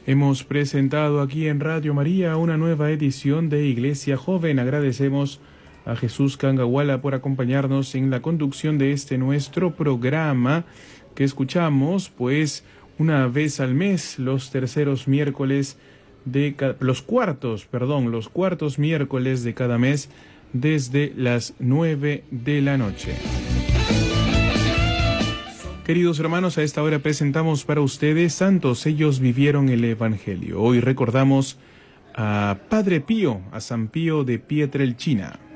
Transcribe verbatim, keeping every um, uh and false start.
Hemos presentado aquí en Radio María una nueva edición de Iglesia Joven. Agradecemos a Jesús Cangahuala por acompañarnos en la conducción de este nuestro programa que escuchamos pues una vez al mes, los terceros miércoles de ca- los cuartos, perdón, los cuartos miércoles de cada mes desde las nueve de la noche. Queridos hermanos, a esta hora presentamos para ustedes Santos, ellos vivieron el Evangelio. Hoy recordamos a Padre Pío, a San Pío de Pietrelcina.